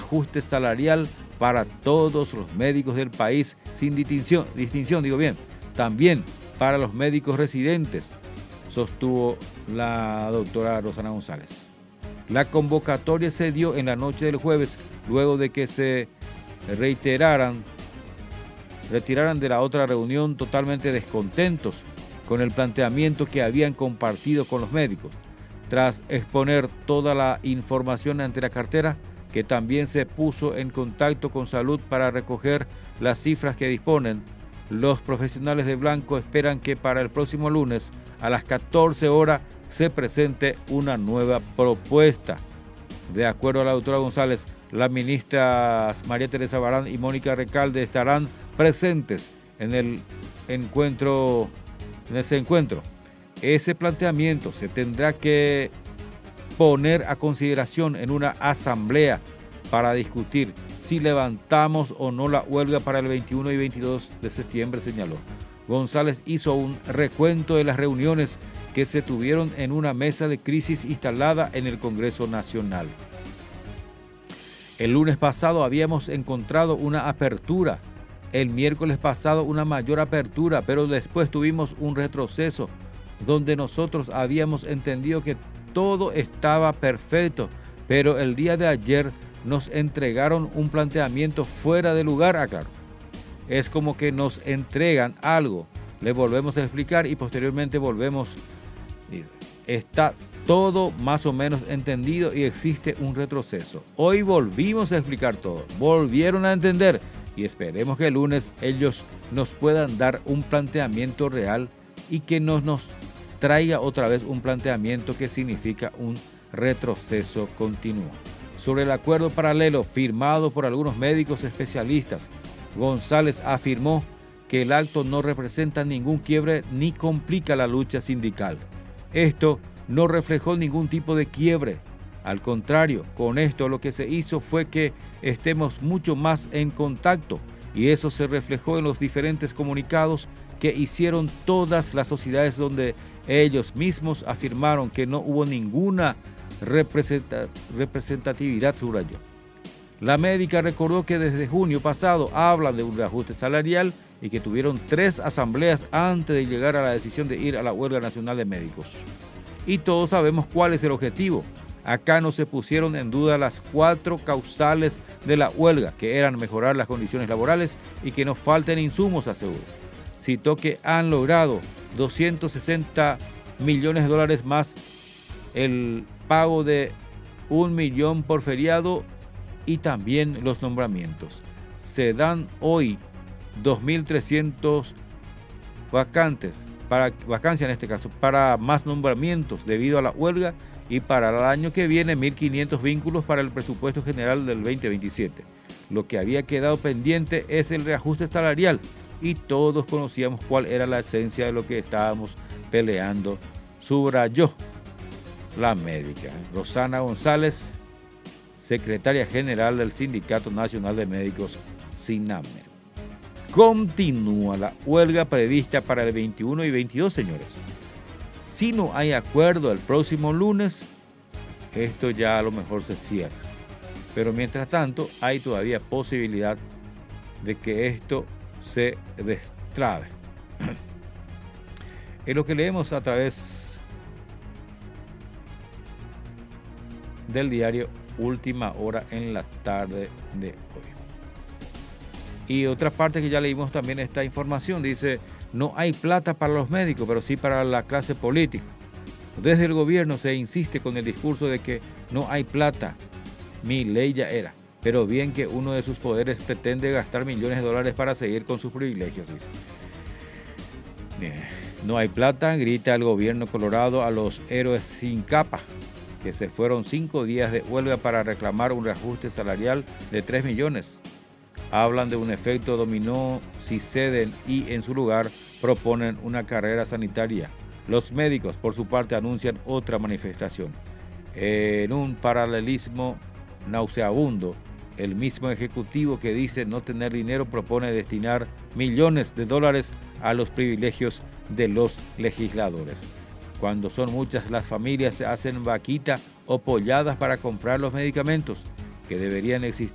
reajuste salarial para todos los médicos del país, sin distinción, también para los médicos residentes, sostuvo la doctora Rosana González. La convocatoria se dio en la noche del jueves, luego de que se retiraran de la otra reunión totalmente descontentos con el planteamiento que habían compartido con los médicos. Tras exponer toda la información ante la cartera, que también se puso en contacto con Salud para recoger las cifras que disponen, los profesionales de Blanco esperan que para el próximo lunes a las 14 horas se presente una nueva propuesta. De acuerdo a la doctora González, las ministras María Teresa Barán y Mónica Recalde estarán presentes en ese encuentro. Ese planteamiento se tendrá que poner a consideración en una asamblea para discutir si levantamos o no la huelga para el 21 y 22 de septiembre, señaló. González hizo un recuento de las reuniones que se tuvieron en una mesa de crisis instalada en el Congreso Nacional. El lunes pasado habíamos encontrado una apertura, el miércoles pasado una mayor apertura, pero después tuvimos un retroceso donde nosotros habíamos entendido que todo estaba perfecto, pero el día de ayer nos entregaron un planteamiento fuera de lugar, aclaró. Es como que nos entregan algo, le volvemos a explicar y posteriormente volvemos. Dice, está todo más o menos entendido y existe un retroceso. Hoy volvimos a explicar todo, volvieron a entender y esperemos que el lunes ellos nos puedan dar un planteamiento real y que nos traiga otra vez un planteamiento que significa un retroceso continuo. Sobre el acuerdo paralelo firmado por algunos médicos especialistas, González afirmó que el acto no representa ningún quiebre ni complica la lucha sindical. Esto no reflejó ningún tipo de quiebre. Al contrario, con esto lo que se hizo fue que estemos mucho más en contacto y eso se reflejó en los diferentes comunicados que hicieron todas las sociedades donde ellos mismos afirmaron que no hubo ninguna representatividad, subrayó. La médica recordó que desde junio pasado hablan de un reajuste salarial y que tuvieron 3 asambleas antes de llegar a la decisión de ir a la huelga nacional de médicos. Y todos sabemos cuál es el objetivo. Acá no se pusieron en duda las 4 causales de la huelga, que eran mejorar las condiciones laborales y que no falten insumos, aseguró. Citó que han logrado 260 millones de dólares más el pago de 1 millón por feriado y también los nombramientos. Se dan hoy 2.300 vacancias en este caso, para más nombramientos debido a la huelga y para el año que viene 1.500 vínculos para el presupuesto general del 2027. Lo que había quedado pendiente es el reajuste salarial y todos conocíamos cuál era la esencia de lo que estábamos peleando, subrayó la médica. Rosana González, secretaria general del Sindicato Nacional de Médicos, SINAME. Continúa la huelga prevista para el 21 y 22, señores. Si no hay acuerdo el próximo lunes, esto ya a lo mejor se cierra. Pero mientras tanto, hay todavía posibilidad de que esto se destrabe. Es lo que leemos a través del diario Última Hora en la tarde de hoy. Y otra parte que ya leímos también esta información, dice, no hay plata para los médicos, pero sí para la clase política. Desde el gobierno se insiste con el discurso de que no hay plata. Mi ley ya era. Pero bien que uno de sus poderes pretende gastar millones de dólares para seguir con sus privilegios, dice. No hay plata, grita el gobierno colorado a los héroes sin capa, que se fueron 5 días de huelga para reclamar un reajuste salarial de 3 millones. Hablan de un efecto dominó si ceden y en su lugar proponen una carrera sanitaria. Los médicos, por su parte, anuncian otra manifestación. En un paralelismo nauseabundo, el mismo ejecutivo que dice no tener dinero propone destinar millones de dólares a los privilegios de los legisladores. Cuando son muchas las familias se hacen vaquita o polladas para comprar los medicamentos que deberían existir